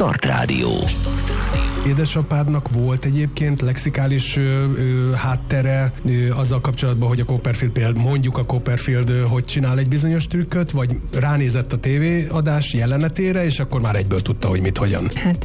Startrádió. Édesapádnak volt egyébként lexikális háttere azzal kapcsolatban, hogy a Copperfield például, mondjuk a Copperfield hogy csinál egy bizonyos trükköt, vagy ránézett a tévéadás jelenetére, és akkor már egyből tudta, hogy mit, hogyan? Hát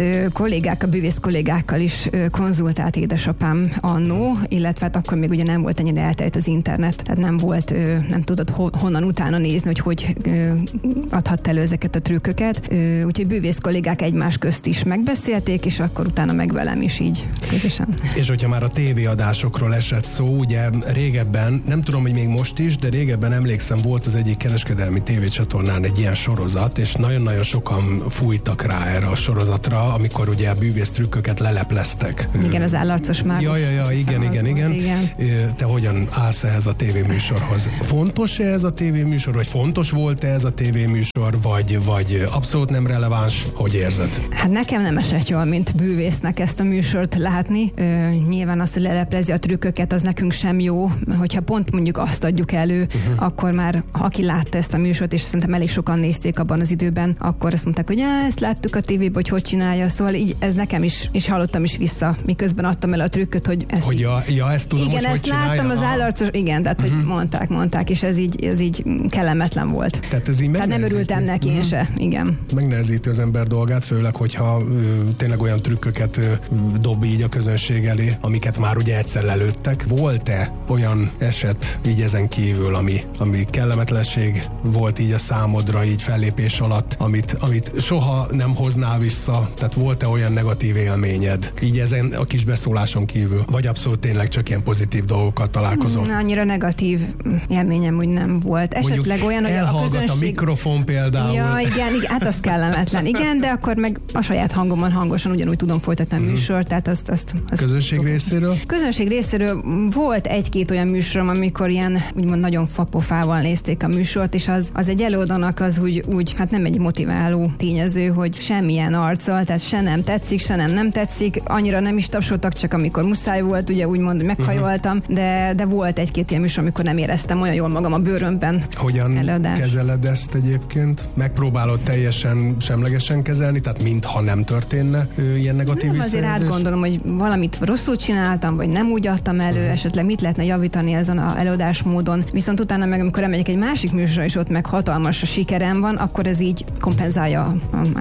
a bűvész kollégákkal is konzultált édesapám annó, illetve hát akkor még ugye nem volt ennyire elterjedt az internet, tehát nem volt, nem tudott honnan utána nézni, hogy adhatta elő ezeket a trükköket. Úgyhogy bűvész kollégák egymás közt is megbeszélték, és akkor utána meg velem is így közösen. És hogyha már a tévéadásokról esett szó, ugye régebben, nem tudom, hogy még most is, de régebben emlékszem, volt az egyik kereskedelmi tévécsatornán egy ilyen sorozat, és nagyon-nagyon sokan fújtak rá erre a sorozatra, amikor ugye a bűvész trükköket lelepleztek. Igen, az állarcos már. Ja, igen. Te hogyan állsz ehhez a tévéműsorhoz? Fontos-e ez a tévéműsor, vagy fontos volt-e ez a tévéműsor, vagy abszolút nem releváns? Hogy érzed? Hát nekem nem esett jól, mint bűvésznek ezt a műsort látni. Nyilván az, hogy leleplezi a trükköket, az nekünk sem jó. Hogyha pont mondjuk azt adjuk elő, akkor már aki látta ezt a műsort, és szerintem elég sokan nézték abban az időben, akkor azt mondták, hogy ezt láttuk a tévében, hogy csinálja. Szóval így ez nekem is, és hallottam is vissza, miközben adtam el a trükköt, hogy ezt... Hogy ezt tudom, igen, hogy ezt csinálja. láttam az állarcos, igen, tehát hogy mondták, és ez így kellemetlen volt. Tehát nem örültem neki én se, igen. Megnehezíti az ember dolgát, főleg, hogyha tényleg olyan trükköket dob így a közönség elé, amiket már ugye egyszer lelőttek. Volt-e olyan eset így ezen kívül, ami kellemetlenség volt így a számodra így fellépés alatt, amit soha nem hoznál vissza? Tehát volt-e olyan negatív élményed így ezen a kis beszóláson kívül? Vagy abszolút tényleg csak ilyen pozitív dolgokkal találkozol? Annyira negatív élményem úgy nem volt. Esetleg mondjuk olyan, hogy elhallgat a közönség... a mikrofon például. Ja, igen, hát az kellemetlen. Igen, de akkor meg a saját hangomon hangosan ugyanúgy tudom folytatni a műsort, tehát azt közönség részéről? Közönség részéről volt egy-két olyan műsorom, amikor ilyen úgymond nagyon fapofával nézték a műsort, és az egy előadónak az úgy hát nem egy motiváló tényező, hogy semmilyen arccal, tehát se nem tetszik, se nem tetszik, annyira nem is tapsoltak, csak amikor muszáj volt, ugye úgymond, hogy meghajoltam, de volt egy-két ilyen műsor, amikor nem éreztem olyan jól magam a bőrömben. Hogyan kezeled ezt egyébként? Megpróbálod teljesen semlegesen kezelni, tehát mintha nem történne ilyen negatív visszajelzés? Azért átgondolom, hogy valamit rosszul csináltam, vagy nem úgy adtam elő, esetleg mit lehetne javítani ezen az előadásmódon. Viszont utána meg, amikor elmegyek egy másik műsorra, és ott meg hatalmas a sikerem van, akkor ez így kompenzálja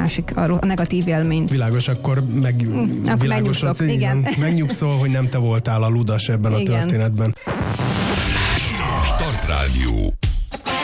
a negatív élményt. Világos, akkor megnyugszok, igen. Megnyugszol, hogy nem te voltál a ludas ebben a történetben. Startrádió.